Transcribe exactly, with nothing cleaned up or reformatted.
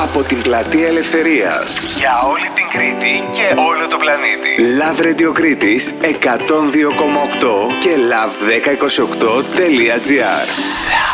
από την Πλατεία Ελευθερίας για όλη την Κρήτη και όλο το πλανήτη. Love Radio Κρήτης εκατόν δύο κόμμα οκτώ και love δέκα είκοσι οκτώ τελεία τζι άρ.